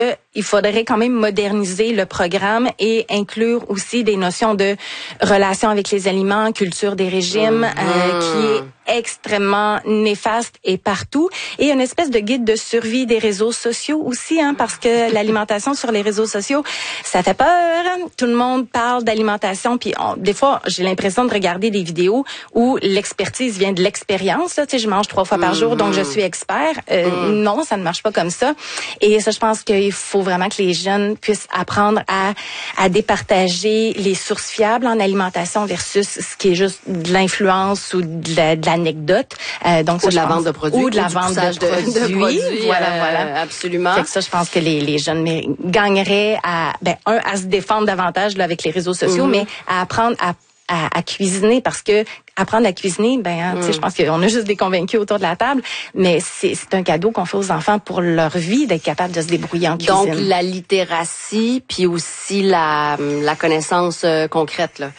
il faudrait quand même moderniser le programme et inclure aussi des notions de relation avec les aliments, culture des régimes, qui est extrêmement néfaste et partout. Et une espèce de guide de survie des réseaux sociaux aussi, parce que l'alimentation sur les réseaux sociaux, ça fait peur. Tout le monde parle d'alimentation, puis des fois, j'ai l'impression de regarder des vidéos où l'expertise vient de l'expérience. Tu sais, je mange 3 fois par jour, donc je suis expert. Non, ça ne marche pas comme ça. Et ça, je pense qu'il faut vraiment que les jeunes puissent apprendre à départager les sources fiables en alimentation versus ce qui est juste de l'influence ou de l'anecdote. Donc, ou de la vente de produits. Ou de la vente de produits. Voilà. Absolument. Fait que ça, je pense que les jeunes gagneraient à se défendre davantage là, avec les réseaux sociaux, mais à apprendre à cuisiner, parce que apprendre à cuisiner, tu sais, je pense qu'on a juste des convaincus autour de la table, mais c'est un cadeau qu'on fait aux enfants pour leur vie, d'être capable de se débrouiller en cuisine. Donc, la littératie, puis aussi la connaissance concrète, là,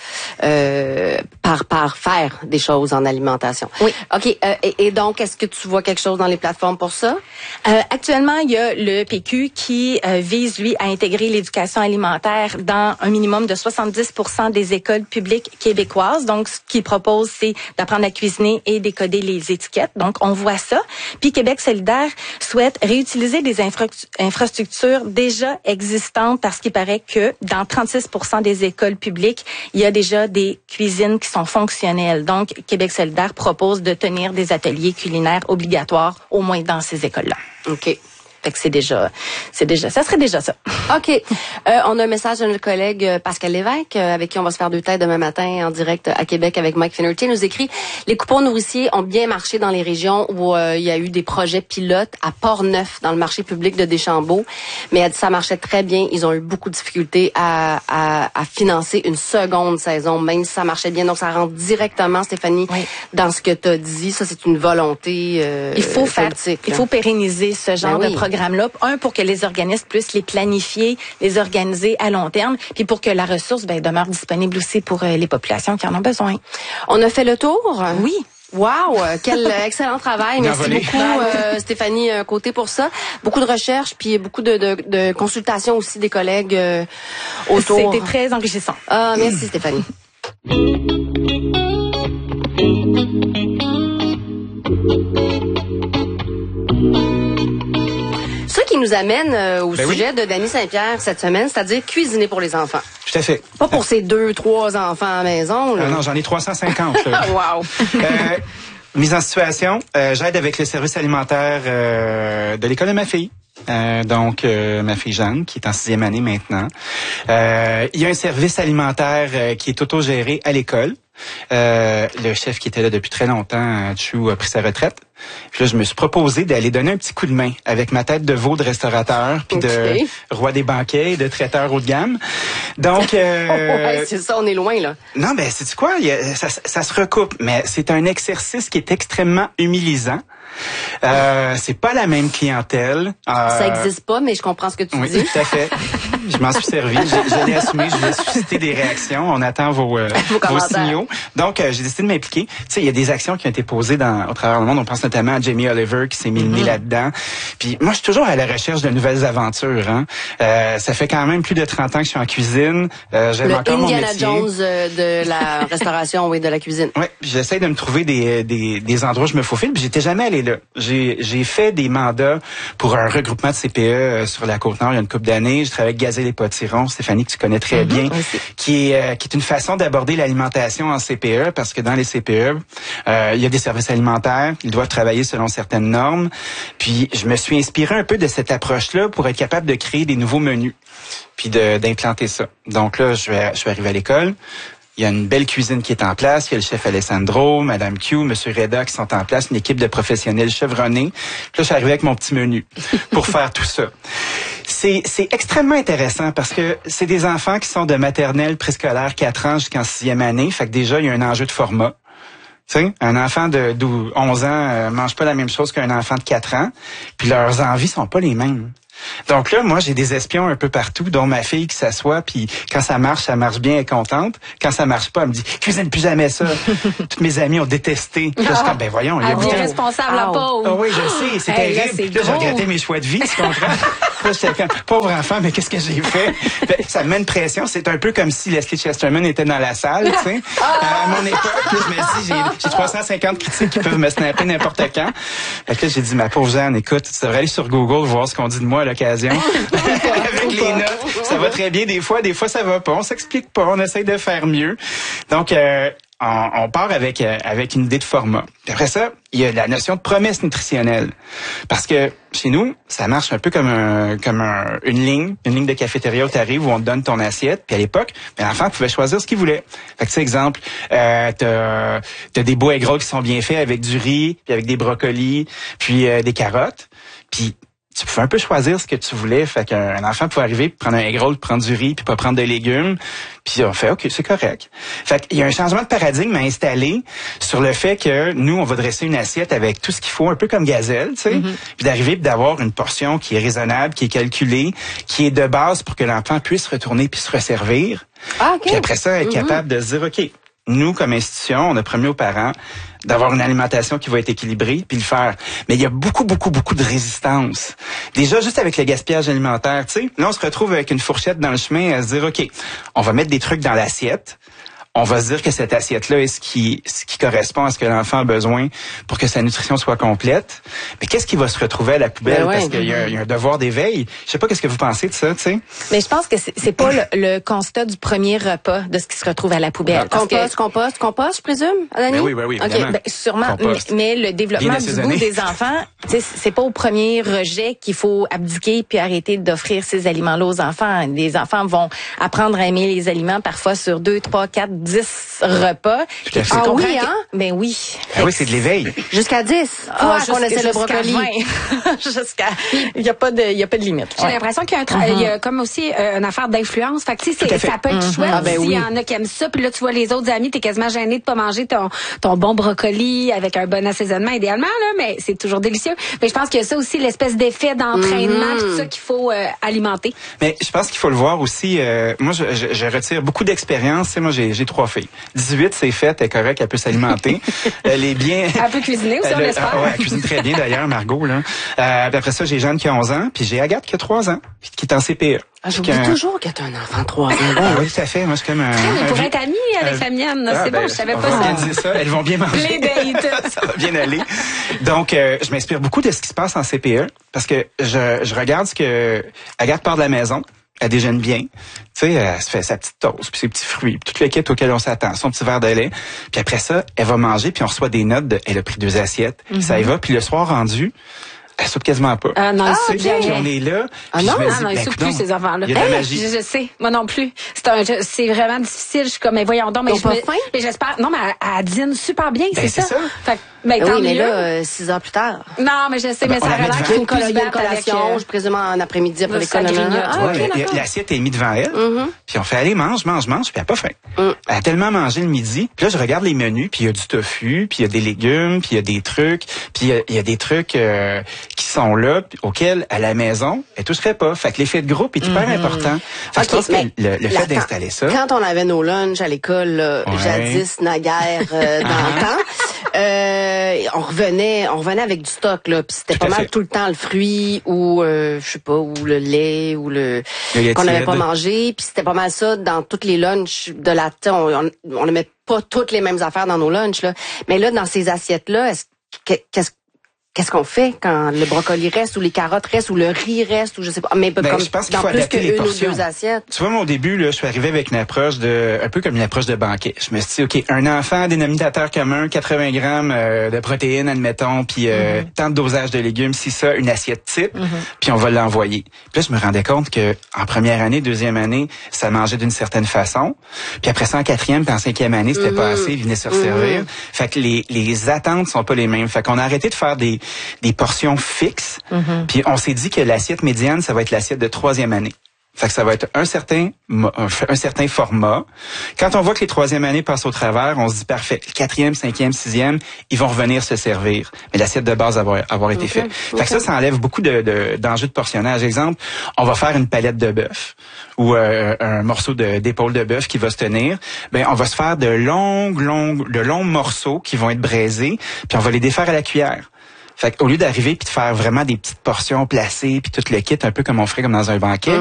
par faire des choses en alimentation. Oui. OK. Et donc, est-ce que tu vois quelque chose dans les plateformes pour ça? Actuellement, il y a le PQ qui vise, lui, à intégrer l'éducation alimentaire dans un minimum de 70% des écoles publiques québécoises. Donc, ce qu'il propose, c'est d'apprendre à cuisiner et décoder les étiquettes. Donc, on voit ça. Puis, Québec solidaire souhaite réutiliser des infrastructures déjà existantes, parce qu'il paraît que dans 36% des écoles publiques, il y a déjà des cuisines qui sont fonctionnelles. Donc, Québec solidaire propose de tenir des ateliers culinaires obligatoires, au moins dans ces écoles-là. OK. Fait que ça serait déjà ça. OK. On a un message de notre collègue Pascal Lévesque, avec qui on va se faire 2 têtes demain matin en direct à Québec avec Mike Finnerty. Il nous écrit: les coupons nourriciers ont bien marché dans les régions où il y a eu des projets pilotes, à Port-Neuf, dans le marché public de Deschambault. Mais elle dit ça marchait très bien. Ils ont eu beaucoup de difficultés à financer une seconde saison, même si ça marchait bien. Donc, ça rentre directement, Stéphanie, dans ce que tu as dit. Ça, c'est une volonté politique. Il faut pérenniser ce genre de programme-là. Pour que les organismes puissent les planifier, les organiser à long terme, puis pour que la ressource demeure disponible aussi pour les populations qui en ont besoin. On a fait le tour? Oui. Wow, quel excellent travail. Merci beaucoup, Stéphanie Côté, pour ça. Beaucoup de recherches, puis beaucoup de consultations aussi des collègues autour. C'était très enrichissant. Ah, merci Stéphanie. Ce qui nous amène au sujet de Danny Saint-Pierre cette semaine, c'est-à-dire cuisiner pour les enfants. Tout à fait. Pas pour ces 2-3 enfants à la maison. Là. Non, j'en ai 350. Là. Wow. Mise en situation, j'aide avec le service alimentaire de l'école de ma fille. Donc, ma fille Jeanne, qui est en 6e année maintenant. Il y a un service alimentaire qui est autogéré à l'école. Le chef qui était là depuis très longtemps, Chou, a pris sa retraite. Puis là, je me suis proposé d'aller donner un petit coup de main avec ma tête de veau de restaurateur, puis de roi des banquets, de traiteur haut de gamme. Donc, c'est ça, on est loin là. Non, sais-tu quoi, ça se recoupe, mais c'est un exercice qui est extrêmement humilisant. C'est pas la même clientèle. Ça existe pas, mais je comprends ce que tu dis. Oui, tout à fait. Je m'en suis servi. Je l'ai assumé. Je vais susciter des réactions. On attend vos signaux. Donc, j'ai décidé de m'impliquer. Tu sais, il y a des actions qui ont été posées au travers du monde. On pense notamment à Jamie Oliver qui s'est mis le nez là-dedans. Puis moi, je suis toujours à la recherche de nouvelles aventures. Ça fait quand même plus de 30 ans que je suis en cuisine. J'aime encore mon métier. Indiana Jones de la restauration, de la cuisine. Oui, j'essaie de me trouver des endroits où je me faufile. Puis j'étais jamais allé là. J'ai fait des mandats pour un regroupement de CPE sur la Côte-Nord il y a une couple d'années. Je travaille avec Gazelle et Potiron, Stéphanie, que tu connais très bien, qui est une façon d'aborder l'alimentation en CPE, parce que dans les CPE, il y a des services alimentaires, ils doivent travailler selon certaines normes. Puis je me suis inspiré un peu de cette approche-là pour être capable de créer des nouveaux menus, puis d'implanter ça. Donc là, je suis arrivé à l'école. Il y a une belle cuisine qui est en place. Il y a le chef Alessandro, Madame Q, Monsieur Reda qui sont en place, une équipe de professionnels chevronnés. Puis là, je suis arrivé avec mon petit menu pour faire tout ça. C'est extrêmement intéressant parce que c'est des enfants qui sont de maternelle préscolaire 4 ans jusqu'en 6e année. Fait que déjà, il y a un enjeu de format. Tu sais, un enfant de 11 ans mange pas la même chose qu'un enfant de 4 ans. Puis leurs envies sont pas les mêmes. Donc là, moi, j'ai des espions un peu partout, dont ma fille qui s'assoit, puis quand ça marche bien, elle est contente. Quand ça marche pas, elle me dit « Cuisine plus jamais ça! » Toutes mes amis ont détesté. Puis là, je suis comme, ben voyons, il y a beaucoup... responsable la pauvre. Ah oui, je sais, c'est terrible. Là, j'ai regretté mes choix de vie, tu comprends? Là, j'étais comme, pauvre enfant, mais qu'est-ce que j'ai fait? Ça me met une pression. C'est un peu comme si Leslie Chesterman était dans la salle, tu sais. À mon époque, là, je me dis, j'ai 350 critiques qui peuvent me snapper n'importe quand. Fait que là, j'ai dit, ma pauvre Jeanne, écoute, tu devrais aller sur Google voir ce qu'on dit de moi à l'occasion. Avec les notes. Ça va très bien des fois ça va pas. On s'explique pas, on essaye de faire mieux. Donc, on part avec une idée de format. Puis après ça, il y a la notion de promesse nutritionnelle. Parce que chez nous, ça marche un peu comme une ligne de cafétéria où tu arrives, où on te donne ton assiette. Puis à l'époque, l'enfant pouvait choisir ce qu'il voulait. Fait que tu sais, exemple, t'as des beaux egg rolls qui sont bien faits avec du riz, puis avec des brocolis, puis des carottes. Puis tu pouvais un peu choisir ce que tu voulais. Fait qu'un enfant pouvait arriver, prendre un egg roll, prendre du riz, puis pas prendre de légumes. Puis on fait, OK, c'est correct. Fait qu'il y a un changement de paradigme à installer sur le fait que nous, on va dresser une assiette avec tout ce qu'il faut, un peu comme Gazelle, tu sais. Puis d'arriver d'avoir une portion qui est raisonnable, qui est calculée, qui est de base pour que l'enfant puisse retourner puis se resservir. Ah, OK. Puis après ça, être capable de se dire, OK, nous, comme institution, on a promis aux parents d'avoir une alimentation qui va être équilibrée, puis le faire. Mais il y a beaucoup de résistance. Déjà, juste avec le gaspillage alimentaire, tu sais, là, on se retrouve avec une fourchette dans le chemin à se dire, OK, on va mettre des trucs dans l'assiette. On va se dire que cette assiette-là est ce qui correspond à ce que l'enfant a besoin pour que sa nutrition soit complète. Mais qu'est-ce qui va se retrouver à la poubelle? Parce qu'il y a un devoir d'éveil. Je sais pas qu'est-ce que vous pensez de ça, tu sais. Mais je pense que c'est pas le constat du premier repas de ce qui se retrouve à la poubelle. Compost, je présume, Dani? Oui, évidemment. Okay, sûrement. Mais le développement du goût des enfants, c'est pas au premier rejet qu'il faut abdiquer puis arrêter d'offrir ces aliments-là aux enfants. Les enfants vont apprendre à aimer les aliments parfois sur 2, 3, 4, 10 repas. Ah oui, hein? Ben oui. Ah oui, c'est de l'éveil. Jusqu'à 10. On essaie le brocoli. Il y a pas de limite. J'ai l'impression qu'il y a comme aussi une affaire d'influence. Fait que tu sais, ça peut être chouette s'il y en a qui aiment ça. Puis là, tu vois les autres amis, t'es quasiment gêné de pas manger ton bon brocoli avec un bon assaisonnement idéalement, là, mais c'est toujours délicieux. Mais je pense qu'il y a ça aussi, l'espèce d'effet d'entraînement, tout ça qu'il faut alimenter. Mais je pense qu'il faut le voir aussi. Moi, je retire beaucoup d'expérience. Tu sais, moi, j'ai 3 filles. 18, c'est fait, elle est correcte, elle peut s'alimenter. Elle est bien. Elle peut cuisiner aussi, on l'espère. Ouais, elle cuisine très bien d'ailleurs, Margot, là. Puis après ça, j'ai Jeanne qui a 11 ans, puis j'ai Agathe qui a 3 ans, qui est en CPE. Ah, j'oublie toujours que t'as un enfant de 3 ans. Oui, tout à fait. Moi, c'est comme mais pour être amie avec la mienne, c'est bon, je savais pas ça. On va organiser ça. Elles vont bien manger. Les dates. Ça va bien aller. Donc, je m'inspire beaucoup de ce qui se passe en CPE, parce que je regarde ce que Agathe part de la maison. Elle déjeune bien. Tu sais, elle se fait sa petite toast, puis ses petits fruits, puis toute l'équipe auquel on s'attend, son petit verre de lait. Puis après ça, elle va manger, puis on reçoit des notes de « elle a pris 2 assiettes ». Ça y va, puis le soir rendu, elle soupe quasiment pas. Ah non, puis on est là. Ah non, ils soupent plus, ces enfants-là. Il y a de la magie. Je sais, moi non plus. C'est vraiment difficile. Je suis comme, mais voyons donc. Mais j'espère. Non, mais elle dîne super bien, c'est ça. Fait oui, mais là, 6 heures plus tard. Non, mais je sais, mais ça a l'air qu'il faut que une collation, je présume en après-midi après l'école. L'assiette est mise devant elle, puis on fait aller mange, puis elle a pas faim. Elle a tellement mangé le midi. Puis là, je regarde les menus, puis il y a du tofu, puis il y a des légumes, puis il y a des trucs, puis il y a des trucs qui sont là, auxquels à la maison, elle toucherait pas. Fait que l'effet de groupe est hyper important. Fait que je pense que le fait d'installer ça. Quand on avait nos lunchs à l'école, jadis, naguère, dans le temps, on revenait avec du stock, là, puis c'était pas mal tout le temps le fruit ou je sais pas, ou le lait ou qu'on n'avait pas mangé, puis c'était pas mal ça dans toutes les lunchs de la on ne met pas toutes les mêmes affaires dans nos lunchs là, mais là dans ces assiettes là, qu'est-ce qu'on fait quand le brocoli reste ou les carottes restent ou le riz reste ou je sais pas, mais comme je pense qu'il dans faut plus adapter les portions. Ou 2 assiettes. Tu vois, moi, au début, là, je suis arrivé avec une approche un peu comme une approche de banquet. Je me suis dit, OK, un enfant, dénominateur commun, 80 grammes de protéines, admettons, puis tant de dosage de légumes, si ça, une assiette type, puis on va l'envoyer. Puis là, je me rendais compte que en première année, deuxième année, ça mangeait d'une certaine façon. Puis après ça, en 4e, puis en 5e année, c'était pas assez, il venait se resservir. Fait que les attentes sont pas les mêmes. Fait qu'on a arrêté de faire des portions fixes. Puis on s'est dit que l'assiette médiane, ça va être l'assiette de 3e année. Fait que ça va être un certain format. Quand on voit que les 3e années passent au travers, on se dit parfait. 4e, 5e, 6e, ils vont revenir se servir. Mais l'assiette de base avoir été faite. Fait que ça enlève beaucoup d'enjeux de portionnage. Exemple, on va faire une palette de bœuf ou un morceau d'épaule de bœuf qui va se tenir. Ben, on va se faire de longs morceaux qui vont être braisés, puis on va les défaire à la cuillère. Fait qu'au lieu d'arriver puis de faire vraiment des petites portions placées puis tout le kit un peu comme on ferait comme dans un banquet,